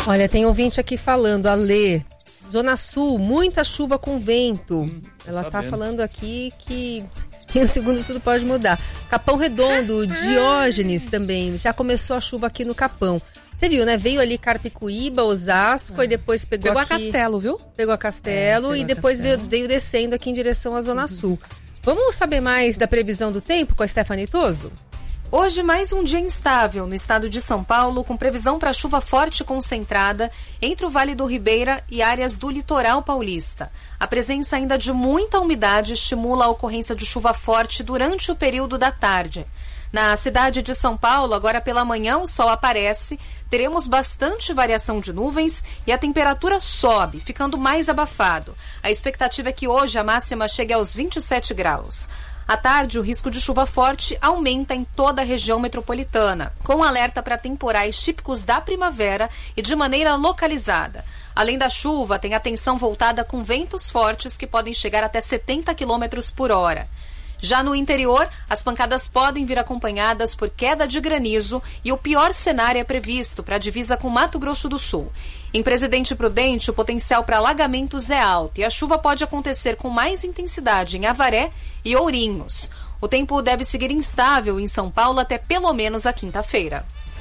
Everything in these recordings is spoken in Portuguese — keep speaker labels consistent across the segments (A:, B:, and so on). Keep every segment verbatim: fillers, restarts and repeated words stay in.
A: Olha, tem ouvinte aqui falando, Alê, Zona Sul, muita chuva com vento. Hum, Ela tá sabendo. falando aqui que em segundo tudo pode mudar. Capão Redondo, Diógenes também, já começou a chuva aqui no Capão. Você viu, né? Veio ali Carapicuíba, Osasco, é. e depois pegou
B: Pegou
A: aqui,
B: a Castelo, viu?
A: Pegou a Castelo é, e depois veio, veio descendo aqui em direção à Zona uhum. Sul. Vamos saber mais da previsão do tempo com a Stephanie Toso?
C: Hoje, mais um dia instável no estado de São Paulo, com previsão para chuva forte concentrada entre o Vale do Ribeira e áreas do litoral paulista. A presença ainda de muita umidade estimula a ocorrência de chuva forte durante o período da tarde. Na cidade de São Paulo, agora pela manhã, o sol aparece, teremos bastante variação de nuvens e a temperatura sobe, ficando mais abafado. A expectativa é que hoje a máxima chegue aos vinte e sete graus. À tarde, o risco de chuva forte aumenta em toda a região metropolitana, com alerta para temporais típicos da primavera e de maneira localizada. Além da chuva, tem atenção voltada com ventos fortes que podem chegar até setenta quilômetros por hora. Já no interior, as pancadas podem vir acompanhadas por queda de granizo e o pior cenário é previsto para a divisa com Mato Grosso do Sul. Em Presidente Prudente, o potencial para alagamentos é alto e a chuva pode acontecer com mais intensidade em Avaré e Ourinhos. O tempo deve seguir instável em São Paulo até pelo menos a quinta-feira.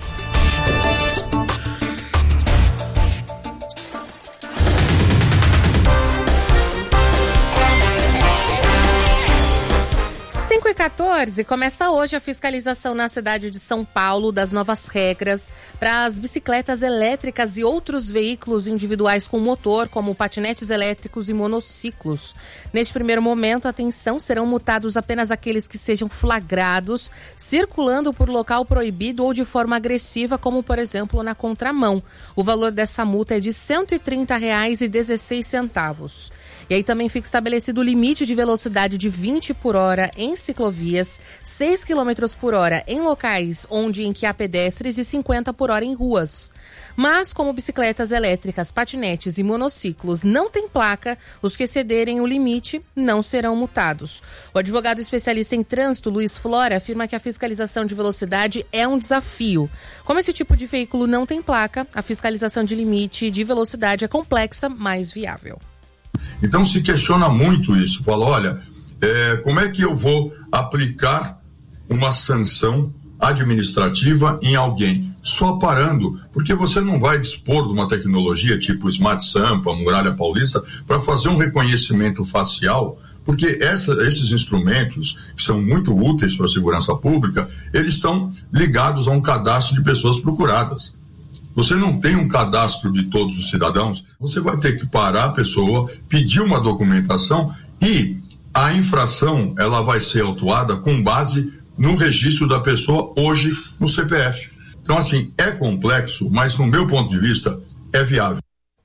B: cinco e quatorze, começa hoje a fiscalização na cidade de São Paulo das novas regras para as bicicletas elétricas e outros veículos individuais com motor, como patinetes elétricos e monociclos. Neste primeiro momento, atenção, serão multados apenas aqueles que sejam flagrados circulando por local proibido ou de forma agressiva, como, por exemplo, na contramão. O valor dessa multa é de cento e trinta reais e dezesseis centavos. E aí também fica estabelecido o limite de velocidade de vinte por hora em ciclovias, seis quilômetros por hora em locais onde em que há pedestres e cinquenta por hora em ruas. Mas, como bicicletas elétricas, patinetes e monociclos não têm placa, os que excederem o limite não serão multados. O advogado especialista em trânsito, Luiz Flora, afirma que a fiscalização de velocidade é um desafio. Como esse tipo de veículo não tem placa, a fiscalização de limite de velocidade é complexa, mas viável.
D: Então se questiona muito isso, fala, olha, é, como é que eu vou aplicar uma sanção administrativa em alguém? Só parando, porque você não vai dispor de uma tecnologia tipo Smart Sampa, Muralha Paulista, para fazer um reconhecimento facial, porque essa, esses instrumentos, que são muito úteis para a segurança pública, eles estão ligados a um cadastro de pessoas procuradas. Você não tem um cadastro de todos os cidadãos, você vai ter que parar a pessoa, pedir uma documentação e a infração ela vai ser autuada com base no registro da pessoa hoje no C P F. Então, assim, é complexo, mas no meu ponto de vista é viável.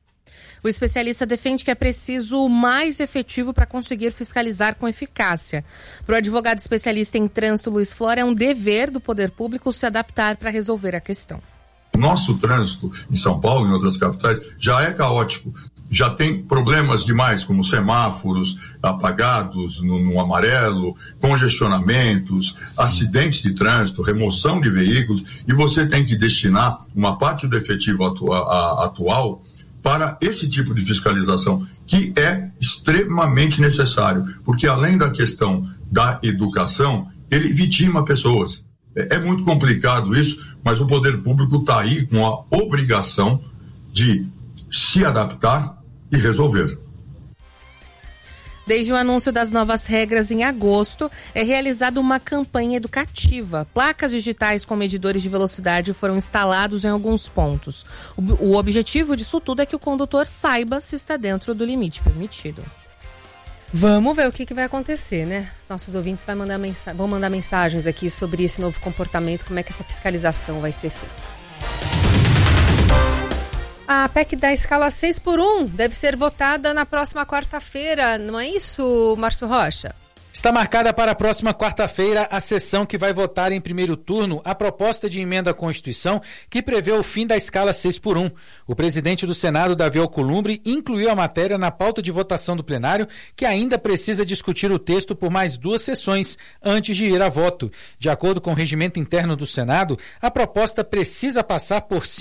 B: O especialista defende que é preciso mais efetivo para conseguir fiscalizar com eficácia. Para o advogado especialista em trânsito, Luiz Flora, é um dever do poder público se adaptar para resolver a questão.
D: Nosso trânsito em São Paulo e em outras capitais já é caótico, já tem problemas demais, como semáforos apagados no, no amarelo, congestionamentos, acidentes de trânsito, remoção de veículos, e você tem que destinar uma parte do efetivo atua, a, atual para esse tipo de fiscalização, que é extremamente necessário, porque além da questão da educação, ele vitima pessoas. É muito complicado isso, mas o poder público está aí com a obrigação de se adaptar e resolver.
B: Desde o anúncio das novas regras em agosto, é realizada uma campanha educativa. Placas digitais com medidores de velocidade foram instalados em alguns pontos. O, o objetivo disso tudo é que o condutor saiba se está dentro do limite permitido.
A: Vamos ver o que, que vai acontecer, né? Os nossos ouvintes vai mandar mensa- vão mandar mensagens aqui sobre esse novo comportamento, como é que essa fiscalização vai ser feita. A P E C da escala seis por um deve ser votada na próxima quarta-feira, não é isso, Márcio Rocha?
E: Está marcada para a próxima quarta-feira a sessão que vai votar em primeiro turno a proposta de emenda à Constituição que prevê o fim da escala seis por um. O presidente do Senado, Davi Alcolumbre, incluiu a matéria na pauta de votação do plenário, que ainda precisa discutir o texto por mais duas sessões antes de ir a voto. De acordo com o regimento interno do Senado, a proposta precisa passar por